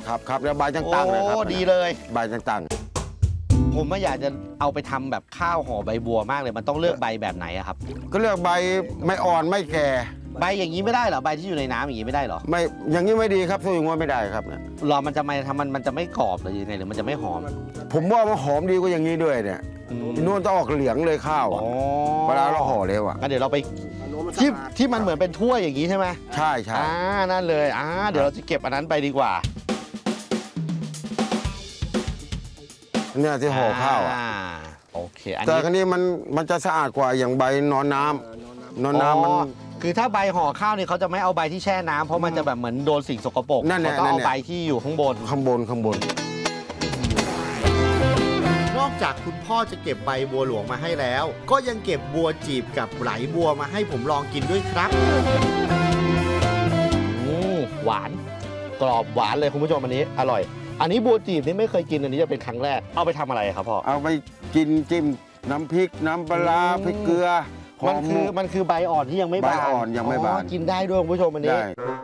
ครับแล้วใบต่างๆเลยครับดีเลยใบต่างๆผมไม่อยากจะเอาไปทำแบบข้าวห่อใบบัวมากเลยมันต้องเลือกใบแบบไหนอะครับก็เลือกใบไม่อ่อนไม่แก่ใบอย่างนี้ไม่ได้เหรอใบที่อยู่ในน้ำอย่างนี้ไม่ได้เหรอไม่อย่างนี้ไม่ดีครับสู้อย่างว่าไม่ได้ครับเนี่ยรอมันจะไม่ทำมันจะไม่กรอบหรือยังไงหรือมันจะไม่หอมผมว่ามันหอมดีกว่าอย่างนี้ด้วยเนี่ยนวลจะออกเหลืองเลยข้าวเวลาเราห่อเร็วงั้นเดี๋ยวเราไปที่มันเหมือนเป็นถ้วยอย่างนี้ใช่ไหมใช่นั่นเลยเดี๋ยวเราจะเก็บอันนั้นไปดีกว่าเนี่ยที่ห่อข้าวโอเคแต่ครั้นี้มันจะสะอาดกว่าอย่างใบนอนน้ำมันคือถ้าใบห่อข้าวเนี่ยเขาจะไม่เอาใบที่แช่น้ำเพราะมันจะแบบเหมือนโดนสิ่งสกปรกเขาต้องเอาใบที่อยู่ข้างบนนอกจากคุณพ่อจะเก็บใบบัวหลวงมาให้แล้วก็ยังเก็บบัวจีบกับไหลบัวมาให้ผมลองกินด้วยครับหวานกรอบหวานเลยคุณผู้ชมอันนี้อร่อยอันนี้บัวจีบนี่ไม่เคยกินอันนี้จะเป็นครั้งแรกเอาไปทำอะไรครับพ่อเอาไปกินจิ้มน้ำพริกน้ำปลาพริกเกลือมันคือใบอ่อนที่ยังไม่บานใบอ่อนยังไม่บานกินได้ด้วยคุณผู้ชมอันนี้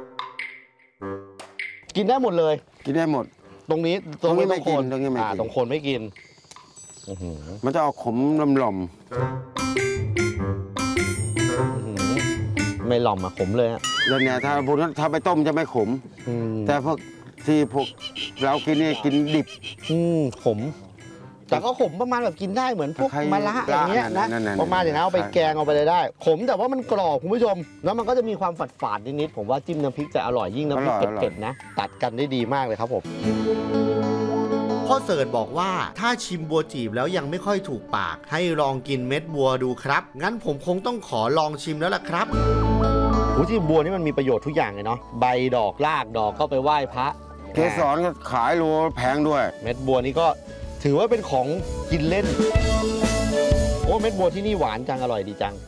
กินได้หมดเลยกินได้หมดตรงนี้ไม่กินตรงนี้ไม่กินตรงคนไม่กินมันจะออกขมหล่อมไม่หล่อมขมเลยแล้วเนี่ยถ้าไปต้มจะไม่ขมแต่พวกเรากินนี่กินดิบขมแต่ก็ขมประมาณแบบกินได้เหมือนพวกมะระอย่างเงี้ยนะประมาณอย่างนั้นเอาไปแกงเอาไปเลยได้ขมแต่ว่ามันกรอบคุณผู้ชมแล้วมันก็จะมีความฝาดๆนิดๆผมว่าจิ้มน้ำพริกจะอร่อยยิ่งน้ำพริกเผ็ดๆนะตัดกันได้ดีมากเลยครับผมพ่อเสิร์ชบอกว่าถ้าชิมบัวจีบแล้วยังไม่ค่อยถูกปากให้ลองกินเม็ดบัวดูครับงั้นผมคงต้องขอลองชิมแล้วล่ะครับที่บัวนี่มันมีประโยชน์ทุกอย่างเลยเนาะใบดอกรากดอกก็ไปไหว้พระเกสรก็ขายโลแพงด้วยเม็ดบัวนี่ก็ถือว่าเป็นของกินเล่นโอ้เม็ดบัวที่นี่หวานจังอร่อยดีจัง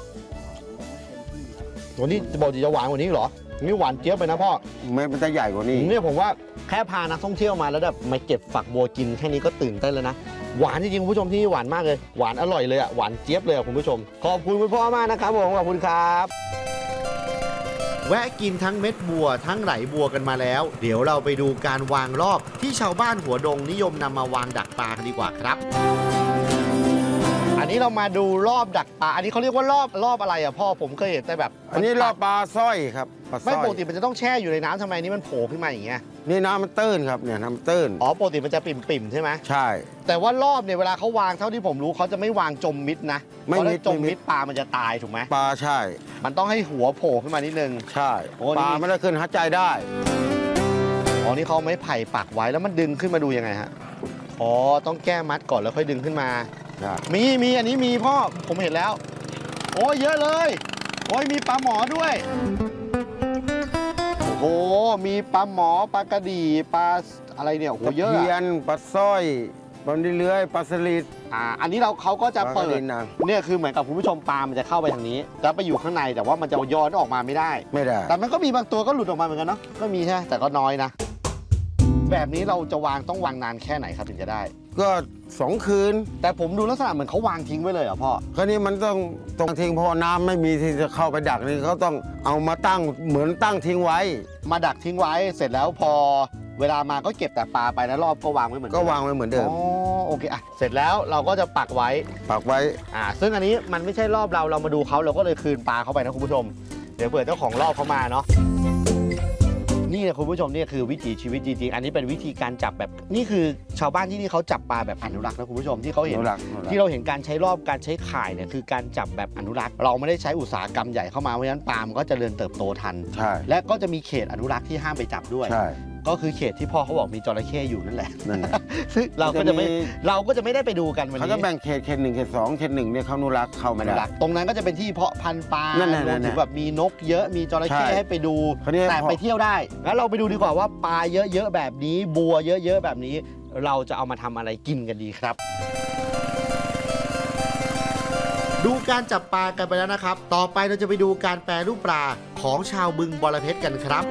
วันนี้บอกจะหวานกว่านี้เหรอนี่หวานเจี๊ยบไปนะพ่อเม็ดมันจะใหญ่กว่านี้เนี่ยผมว่าแค่พานักท่องเที่ยวมาแล้วแบบมาเก็บฝักบัวกินแค่นี้ก็ตื่นเต้นแล้วนะหวานจริงๆคุณผู้ชมที่หวานมากเลยหวานอร่อยเลยหวานเจี๊ยบเลยคุณผู้ชมขอบคุณคุณพ่อมากนะครับผมขอบคุณครับแวะกินทั้งเม็ดบัวทั้งไหลบัวกันมาแล้วเดี๋ยวเราไปดูการวางรอบที่ชาวบ้านหัวดงนิยมนำมาวางดักปลากันดีกว่าครับอันนี้เรามาดูรอบดักปลาอันนี้เขาเรียกว่ารอบอะไรพ่อผมเคยเห็นแต่แบบอันนี้รอบปลาสร้อยครับไม่ปกติมันจะต้องแช่อยู่ในน้ำทำไมนี่มันโผล่ขึ้นมาอย่างเงี้ยนี่น้ำมันตื้นครับเนี่ยน้ำตื้นปกติมันจะปิ่มใช่ไหมใช่แต่ว่ารอบเนี่ยเวลาเขาวางเท่าที่ผมรู้เขาจะไม่วางจมมิดนะไม่จมมิดปลามันจะตายถูกไหมปลาใช่มันต้องให้หัวโผล่ขึ้นมานิดนึงใช่ปลาไม่ได้ขึ้นหายใจได้นี่เขาไม้ไผ่ปักไว้แล้วมันดึงขึ้นมาดูยังไงฮะต้องแก้มัดก่อนแล้วค่อยดึงขึ้นมามีอันนี้มีพ่อผมเห็นแล้วโอ้ยเยอะเลยโอ้ยมีปลาหมอด้วยโอ้มีปลาหมอปลากระดีปลาอะไรเนี่ยโอ้เยอะเพียนปลาสร้อยปลาเลื้อยปลาสลิดอันนี้เขาก็จะเปิดเนี่ยคือเหมือนกับคุณผู้ชมปลามันจะเข้าไปทางนี้แล้วไปอยู่ข้างในแต่ว่ามันจะย้อนออกมาไม่ได้แต่มันก็มีบางตัวก็หลุดออกมาเหมือนกันเนาะก็มีใช่แต่ก็น้อยนะแบบนี้เราจะต้องวางนานแค่ไหนครับถึงจะได้ก็2 คืนแต่ผมดูลักษณะเหมือนเขาวางทิ้งไว้เลยเหรอพ่อคราวนี้มันต้องทิ้งเพราะน้ำไม่มีที่จะเข้าไปดักนี่เขาต้องเอามาตั้งเหมือนตั้งทิ้งไว้มาดักทิ้งไว้เสร็จแล้วพอเวลามาก็เก็บแต่ปลาไปนะรอบก็วางไว้เหมือนเดิมก็วางไว้เหมือนเดิมโอเคเสร็จแล้วเราก็จะปักไว้ซึ่งอันนี้มันไม่ใช่รอบเรามาดูเขาเราก็เลยคืนปลาเข้าไปนะคุณผู้ชมเดี๋ยวเผื่อเจ้าของรอบเขามาเนาะนี่นะคุณผู้ชมนี่คือวิถีชีวิตจริงๆอันนี้เป็นวิธีการจับแบบนี่คือชาวบ้านที่นี่เขาจับปลาแบบอนุรักษ์นะคุณผู้ชมที่เขาเห็นที่เราเห็นการใช้รอบการใช้ข่ายเนี่ยคือการจับแบบอนุรักษ์เราไม่ได้ใช้อุตสาหกรรมใหญ่เข้ามาเพราะฉะนั้นปลามันก็เจริญเติบโตทันและก็จะมีเขตอนุรักษ์ที่ห้ามไปจับด้วยก็คือเขตที่พ่อเขาบอกมีจระเข้อยู่นั่นแหละซึ่งเราก็จะไม่ได้ไปดูกันวันนี้เขาจะแบ่งเขต1เขต2เขต1เนี่ยเขาอนุรักษ์เข้าไม่ได้ตรงนั้นก็จะเป็นที่เพาะพันธุ์ปลารวมถึงแบบมีนกเยอะมีจระเข้ให้ไปดูแต่ไปเที่ยวได้งั้นเราไปดูดีกว่าว่าปลาเยอะๆแบบนี้บัวเยอะๆแบบนี้เราจะเอามาทำอะไรกินกันดีครับดูการจับปลากันไปแล้วนะครับต่อไปเราจะไปดูการแปรรูปปลาของชาวบึงบรเพชรกันครับ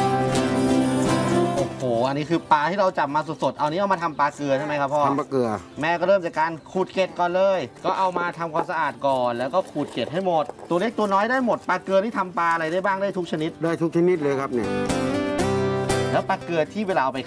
โอ้อันนี้คือปลาที่เราจับมาสดๆเอานี้เอามาทำปลาเกลือใช่ไหมครับพ่อทำปลาเกลือแม่ก็เริ่มจากการขูดเกล็ดก่อนเลยก็เอามาทำความสะอาดก่อนแล้วก็ขูดเกล็ดให้หมดตัวเล็กตัวน้อยได้หมดปลาเกลือที่ทำปลาอะไรได้บ้างได้ทุกชนิดได้ทุกชนิดเลยครับเนี่ยแล้วปลาเกลือที่เวลาเอาไป